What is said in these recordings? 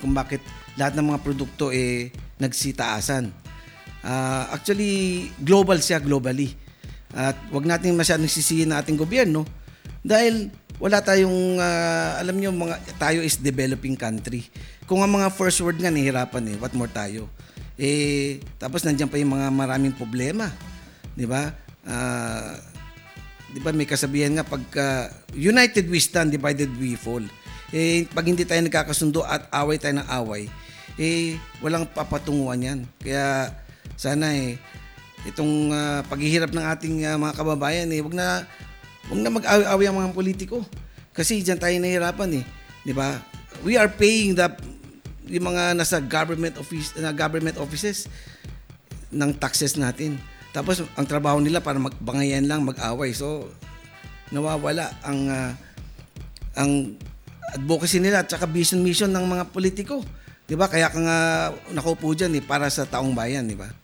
kung bakit lahat ng mga produkto nagsitaasan. Actually, global siya, globally. At wag natin masyadong sisihin ng ating gobyerno dahil wala tayong, alam nyo, tayo is developing country. Kung ang mga first world nga nahihirapan what more tayo? Tapos nandiyan pa yung mga maraming problema. Di ba? Di ba may kasabihan nga, pagka united we stand, divided we fall. Pag hindi tayo nagkakasundo at away tayo ng away, walang papatunguhan yan. Kaya sana itong paghihirap ng ating mga kababayan, wag na mag-away-away ang mga politiko. Kasi diyan tayo nahihirapan Di ba? We are paying yung mga nasa government offices ng taxes natin. Tapos ang trabaho nila para magbangayan lang, mag-away. So nawawala ang advocacy nila at saka vision mission ng mga politiko. 'Di ba? Kaya ka nga nakaupo diyan para sa taong bayan, 'di ba?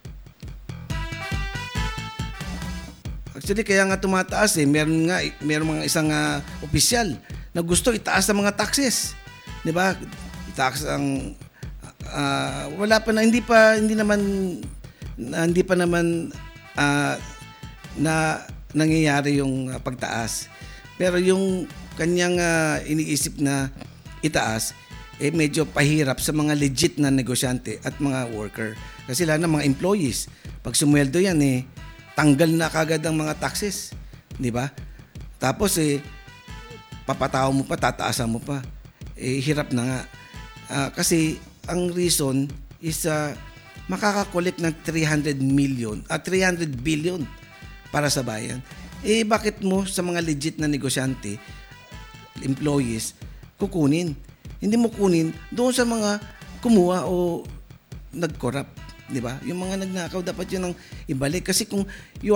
Actually kaya nga tumataas meron mga isang opisyal na gusto itaas ang mga taxes. 'Di ba? Itaas ang wala pa na hindi pa naman na nangyayari yung pagtaas. Pero yung kanyang iniisip na itaas medyo pahirap sa mga legit na negosyante at mga worker. Kasi lahat ng mga employees, pag sumweldo yan tanggal na kagad ang mga taxes, di ba? Tapos papataw mo pa, tataasan mo pa. Hirap na nga. Kasi ang reason is makakakolekt ng 300 billion para sa bayan. Bakit mo sa mga legit na negosyante, employees, kukunin? Hindi mo kunin doon sa mga kumuha o nag-corrupt, di ba? Yung mga nagnakaw, dapat yun ang ibalik. Kasi kung